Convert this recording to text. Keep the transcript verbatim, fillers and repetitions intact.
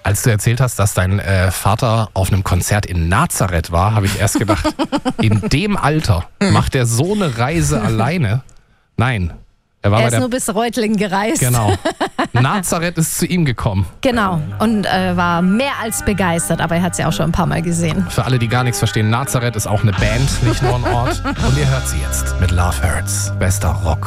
Als du erzählt hast, dass dein äh, Vater auf einem Konzert in Nazareth war, habe ich erst gedacht, in dem Alter macht er so eine Reise alleine? Nein. Er, war er bei ist der, nur bis Reutlingen gereist. Genau. Nazareth ist zu ihm gekommen. Genau. Und äh, war mehr als begeistert, aber er hat sie auch schon ein paar Mal gesehen. Für alle, die gar nichts verstehen, Nazareth ist auch eine Band, nicht nur ein Ort. Und ihr hört sie jetzt mit Love Hurts, bester Rock.